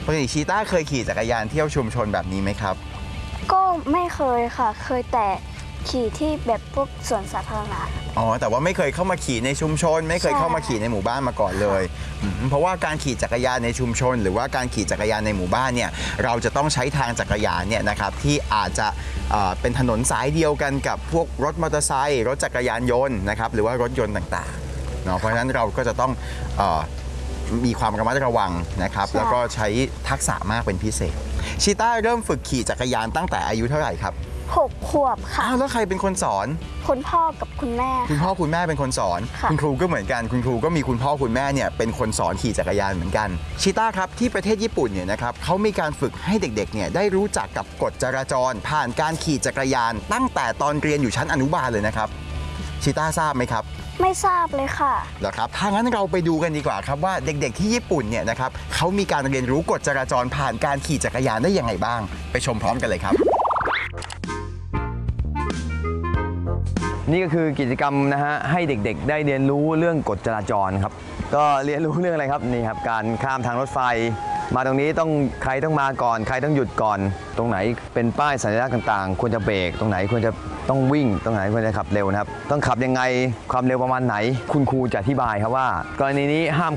ปกติชีต้าเคยขี่จักรยานเที่ยวชุมชนแบบนี้ไหมครับก็ไม่เคยค่ะเคยแต่ขี่ที่แบบพวกสวนสาธารณะอ๋อแต่ว่าไม่เคยเข้ามาขี่ในชุมชนไม่เคยเข้ามาขี่ในหมู่บ้านมาก่อนเลยเพราะว่าการขี่จักรยานในชุมชนหรือว่าการขี่จักรยานในหมู่บ้านเนี่ยเราจะต้องใช้ทางจักรยานเนี่ยนะครับที่อาจจะเป็นถนนสายเดียวกันกับพวกรถมอเตอร์ไซค์รถจักรยานยนต์นะครับหรือว่ารถยนต์ต่างๆเนาะเพราะฉะนั้นเราก็จะต้องมีความระมัดระวังนะครับแล้วก็ใช้ทักษะมากเป็นพิเศษชีต้าเริ่มฝึกขี่จักรยานตั้งแต่อายุเท่าไหร่ครับ 6 ขวบค่ะแล้วใครเป็นคนสอนคุณพ่อกับคุณแม่คุณพ่อคุณแม่เป็นคนสอนคุณครูก็เหมือนกันคุณครูก็มีคุณพ่อคุณแม่เนี่ยเป็นคนสอนขี่จักรยานเหมือนกันชิต้าครับที่ประเทศญี่ปุ่นเนี่ยนะครับเขามีการฝึกให้เด็กๆเนี่ยได้รู้จักกับกฎจราจรผ่านการขี่จักรยานตั้งแต่ตอนเรียนอยู่ชั้นอนุบาลเลยนะครับชิต้าทราบไหมครับไม่ทราบเลยค่ะเหรอครับถ้างั้นเราไปดูกันดีกว่าครับว่าเด็กๆที่ญี่ปุ่นเนี่ยนะครับเขามีการเรียนรู้กฎจราจรผ่านการขี่จักรยานได้ยังไงบ้างไปชมพร้อมกันเลยครับนี่ก็คือกิจกรรมนะฮะให้เด็กๆได้เรียนรู้เรื่องกฎจราจรครับก็เรียนรู้เรื่องอะไรครับนี่ครับการข้ามทางรถไฟมาตรงนี้ใครต้องมาก่อนใครต้องหยุดก่อนตรงไหนเป็นป้ายสัญลักษณ์ต่างๆควรจะเบรกตรงไหนควรจะต้องวิ่งตรงไหนควรจะขับเร็วนะครับต้องขับยังไงความเร็วประมาณไหนคุณครูจะอธิบายครับว่ากรณีนี้ห้าม